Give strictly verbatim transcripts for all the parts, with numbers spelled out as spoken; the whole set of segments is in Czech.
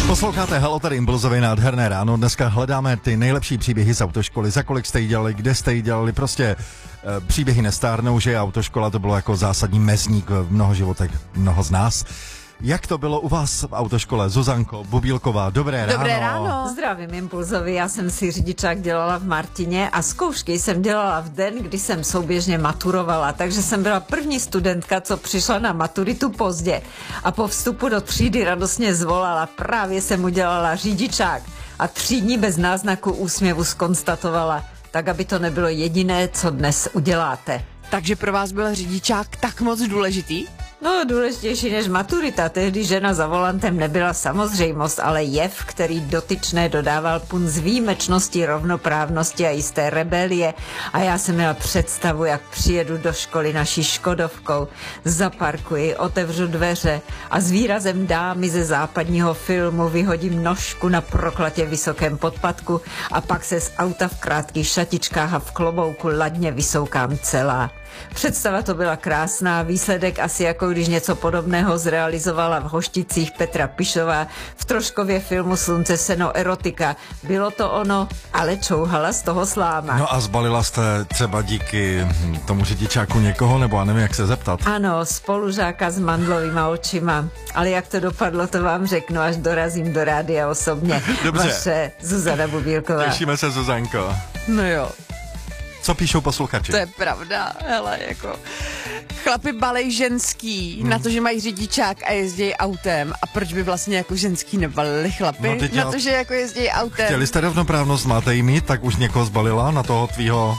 Posloucháte Hello, tady Impulzový nádherné ráno. Dneska hledáme ty nejlepší příběhy z autoškoly. Za kolik jste ji dělali, kde jste ji dělali, prostě e, příběhy nestárnou, že autoškola to bylo jako zásadní mezník v mnoho životech mnoho z nás. Jak to bylo u vás v autoškole? Zuzanko Bubílková, dobré ráno. Dobré ráno. Zdravím Impulzovi, já jsem si řidičák dělala v Martině a zkoušky jsem dělala v den, kdy jsem souběžně maturovala, takže jsem byla první studentka, co přišla na maturitu pozdě a po vstupu do třídy radostně zvolala, právě jsem udělala řidičák a tři dní bez náznaku úsměvu zkonstatovala, tak aby to nebylo jediné, co dnes uděláte. Takže pro vás byl řidičák tak moc důležitý? No, důležitější než maturita. Tehdy žena za volantem nebyla samozřejmost, ale jev, který dotyčné dodával punc výjimečnosti, rovnoprávnosti a jisté rebelie. A já jsem měla představu, jak přijedu do školy naší škodovkou, zaparkuji, otevřu dveře a s výrazem dámy ze západního filmu vyhodím nožku na proklatě vysokém podpatku a pak se z auta v krátkých šatičkách a v klobouku ladně vysoukám celá. Představa to byla krásná, výsledek asi jako když něco podobného zrealizovala v Hošticích Petra Pišová v Troškově filmu Slunce, seno, erotika. Bylo to ono, ale čouhala z toho sláma. No a zbalila jste třeba díky tomu řidičáku někoho, nebo já nevím, jak se zeptat. Ano, spolužáka s mandlovýma očima, ale jak to dopadlo, to vám řeknu, až dorazím do rádia osobně. Dobře. Vaše Zuzana Bubílková. Těšíme se, Zuzanko. No jo. Co píšou posluchači? To je pravda, hele, jako chlapi balej ženský hmm. na to, že mají řidičák a jezdí autem. A proč by vlastně jako ženský nebalili chlapy? No, na to, že jako jezdí autem. Chtěli jste rovnoprávnost, máte ji mít, tak už někoho zbalila na toho tvýho...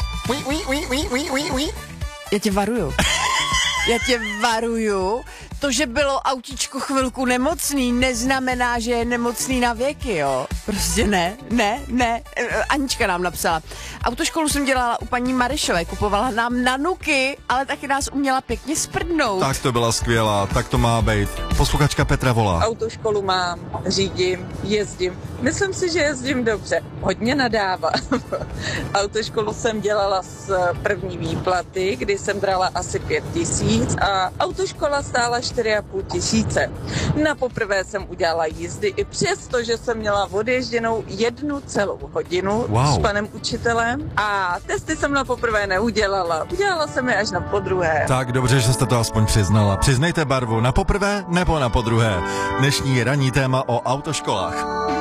Já tě varuju. Já tě varuju. To, že bylo autíčko chvilku nemocný, neznamená, že je nemocný na věky, jo. Prostě ne, ne, ne. Anička nám napsala. Autoškolu jsem dělala u paní Marišové, kupovala nám nanuky, ale taky nás uměla pěkně sprdnout. Tak to byla skvělá, tak to má být. Posluchačka Petra volá. Autoškolu mám, řídím, jezdím. Myslím si, že jezdím dobře. Hodně nadávám. Autoškolu jsem dělala z první výplaty, kdy jsem brala asi pět tisíc a autoškola stála čtyři a půl tisíce. Na poprvé jsem udělala jízdy i přesto, že jsem měla odježděnou jednu celou hodinu wow. s panem učitelem a testy jsem na poprvé neudělala. Udělala jsem je až na podruhé. Tak dobře, že jste to aspoň přiznala. Přiznejte barvu, na poprvé nebo na podruhé. Dnešní ranní téma o autoškolách.